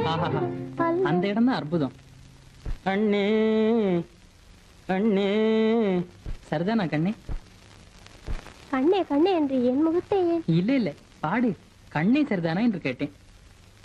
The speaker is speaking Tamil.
அந்த இடம் தான் அற்புதம். கண்ணே கண்ணே, சரிதானா கண்ணே? கண்ணே கண்ணே என்று என் முகத்தை இல்ல இல்ல, பாடு. கண்ணே சரிதானா என்று கேட்டேன்.